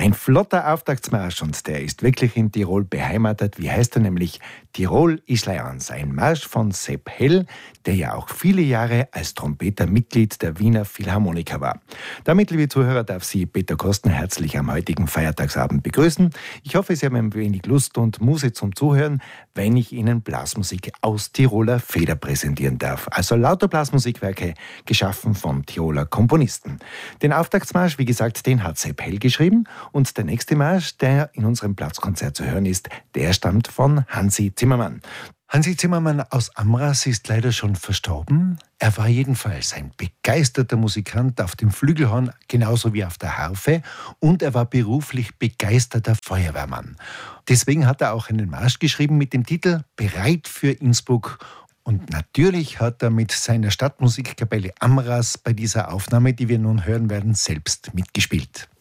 Ein flotter Auftaktsmarsch und der ist wirklich in Tirol beheimatet. Wie heißt er nämlich? Tirol ist Leons, ein Marsch von Sepp Hell, der ja auch viele Jahre als Trompeter Mitglied der Wiener Philharmoniker war. Damit, liebe Zuhörer, darf Sie Peter Kostner herzlich am heutigen Feiertagsabend begrüßen. Ich hoffe, Sie haben ein wenig Lust und Muse zum Zuhören, wenn ich Ihnen Blasmusik aus Tiroler Feder präsentieren darf. Also lauter Blasmusikwerke, geschaffen von Tiroler Komponisten. Den Auftaktsmarsch, wie gesagt, den hat Sepp Hell geschrieben. Und der nächste Marsch, der in unserem Platzkonzert zu hören ist, der stammt von Hansi Zimmermann. Hansi Zimmermann aus Amras ist leider schon verstorben. Er war jedenfalls ein begeisterter Musikant auf dem Flügelhorn, genauso wie auf der Harfe. Und er war beruflich begeisterter Feuerwehrmann. Deswegen hat er auch einen Marsch geschrieben mit dem Titel »Bereit für Innsbruck«. Und natürlich hat er mit seiner Stadtmusikkapelle Amras bei dieser Aufnahme, die wir nun hören werden, selbst mitgespielt.